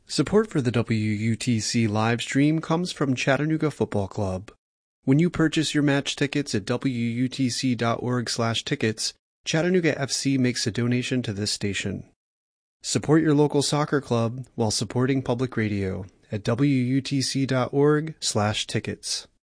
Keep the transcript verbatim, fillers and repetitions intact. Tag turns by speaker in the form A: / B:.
A: Support for the W U T C live stream comes from Chattanooga Football Club. When you purchase your match tickets at W U T C dot org slash tickets, Chattanooga F C makes a donation to this station. Support your local soccer club while supporting public radio at W U T C dot org slash tickets.